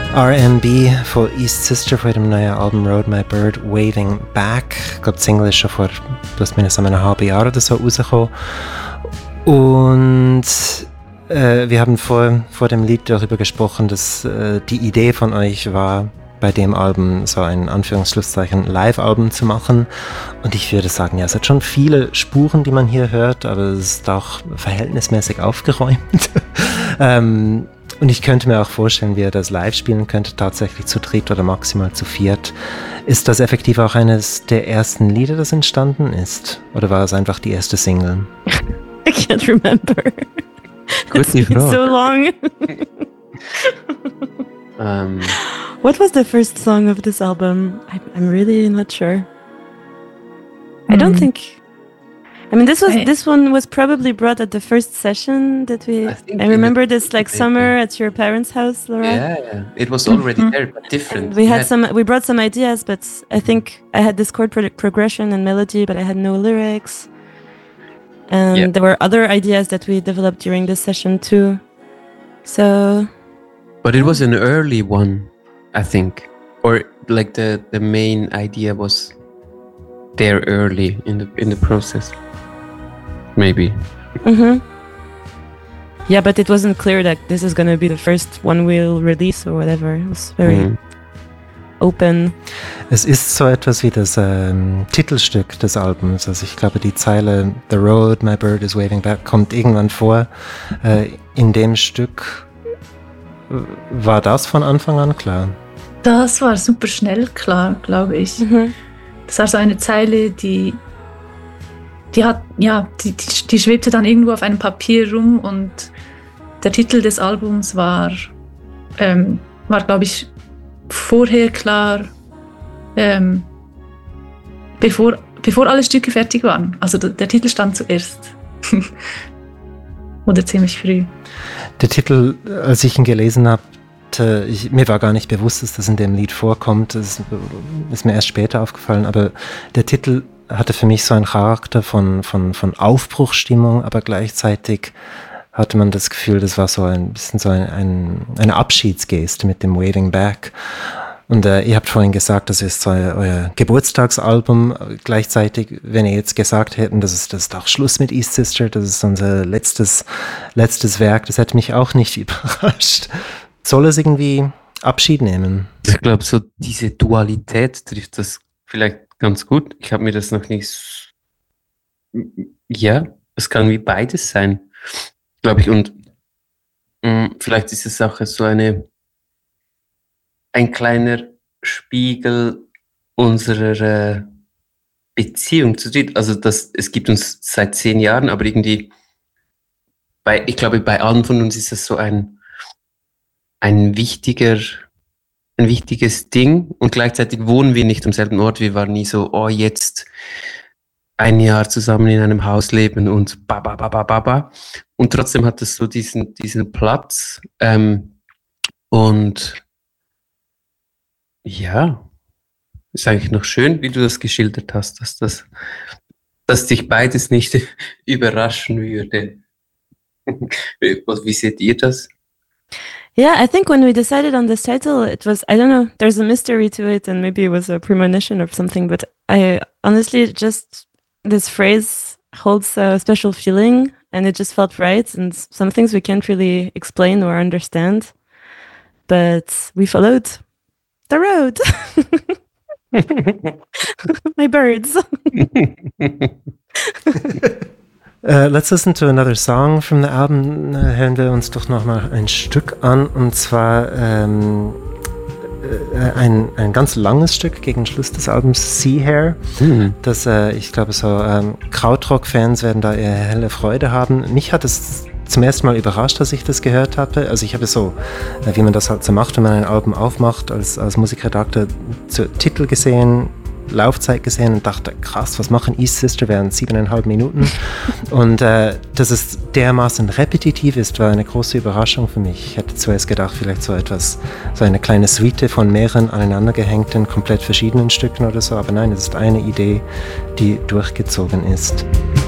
R&B von East Sister von ihrem neuen Album Road My Bird Waving Back. Ich glaube, die Single ist schon vor plus minus einem halben Jahr oder so rausgekommen. Und wir haben vor dem Lied darüber gesprochen, dass die Idee von euch war, bei dem Album so ein Anführungsschlusszeichen Live-Album zu machen. Und ich würde sagen, ja, es hat schon viele Spuren, die man hier hört, aber es ist auch verhältnismäßig aufgeräumt. Und ich könnte mir auch vorstellen, wie ihr das live spielen könnte, tatsächlich zu dritt oder maximal zu viert. Ist das effektiv auch eines der ersten Lieder, das entstanden ist? Oder war es einfach die erste Single? I can't remember. It's been so long. What was the first song of this album? I'm really not sure. I don't think... I mean, this one was probably brought at the first session that I remember this like summer at your parents' house, Laura. Yeah, it was already there, but different. And we brought some ideas, but I think I had this chord progression and melody, but I had no lyrics. And there were other ideas that we developed during this session too. So. But it was an early one, I think, or like the main idea was there early in the process. Maybe. Mm-hmm. Yeah, but it wasn't clear that this is going to be the first one we'll release or whatever. It was very open. Es ist so etwas wie das Titelstück des Albums. Also ich glaube, die Zeile The Road, My Bird is Waving Back kommt irgendwann vor. In dem Stück war das von Anfang an klar? Das war super schnell klar, glaube ich. Mhm. Das war so eine Zeile, die schwebte dann irgendwo auf einem Papier rum und der Titel des Albums war glaube ich, vorher klar, bevor alle Stücke fertig waren. Also der Titel stand zuerst. Oder ziemlich früh. Der Titel, als ich ihn gelesen habe, mir war gar nicht bewusst, dass das in dem Lied vorkommt. Das ist mir erst später aufgefallen, aber der Titel hatte für mich so einen Charakter von Aufbruchsstimmung, aber gleichzeitig hatte man das Gefühl, das war so ein bisschen so eine Abschiedsgeste mit dem Waving Back. Und ihr habt vorhin gesagt, das ist so euer Geburtstagsalbum. Gleichzeitig, wenn ihr jetzt gesagt hätten, das ist auch Schluss mit East Sister, das ist unser letztes Werk, das hätte mich auch nicht überrascht. Soll es irgendwie Abschied nehmen? Ich glaube, so diese Dualität trifft das vielleicht ganz gut. Ich habe mir das noch nicht... Ja, es kann wie beides sein, glaube ich. Und vielleicht ist es auch so ein kleiner Spiegel unserer Beziehung zu dritt. Also es gibt uns seit 10 Jahren, aber irgendwie, ich glaube, bei allen von uns ist es so ein wichtiges Ding und gleichzeitig wohnen wir nicht am selben Ort. Wir waren nie so, jetzt 1 Jahr zusammen in einem Haus leben und ba. Und trotzdem hat es so diesen Platz. Und ja, ist eigentlich noch schön, wie du das geschildert hast, dass dich beides nicht überraschen würde. Wie seht ihr das? Yeah, I think when we decided on this title, it was, I don't know, there's a mystery to it and maybe it was a premonition or something, but I honestly just, this phrase holds a special feeling and it just felt right, and some things we can't really explain or understand, but we followed the road. My birds. Let's listen to another song from the album. Hören wir uns doch noch mal ein Stück an, und zwar ein ganz langes Stück gegen Schluss des Albums, Sea Hair. Das, ich glaube, so Krautrock-Fans werden da eher helle Freude haben. Mich hat es zum ersten Mal überrascht, dass ich das gehört habe. Also ich habe so, wie man das halt so macht, wenn man ein Album aufmacht, als Musikredakteur, Titel gesehen, Laufzeit gesehen und dachte, krass, was machen East Sister während 7,5 Minuten? Und dass es dermaßen repetitiv ist, war eine große Überraschung für mich. Ich hätte zuerst gedacht, vielleicht so eine kleine Suite von mehreren aneinandergehängten, komplett verschiedenen Stücken oder so, aber nein, es ist eine Idee, die durchgezogen ist.